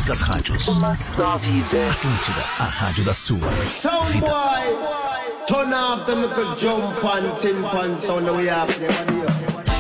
únicas rádios. Só vida. Atlântida, a rádio da sua Sound vida. boy, turn off them little jump and tin pan sound that we have there.